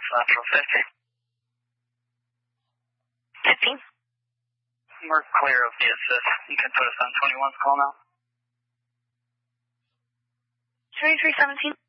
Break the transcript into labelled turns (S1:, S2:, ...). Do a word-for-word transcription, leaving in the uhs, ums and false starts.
S1: Central fifty.
S2: fifty.
S1: We're clear of the assist. You can put us on twenty-one's call now.
S2: twenty-three seventeen.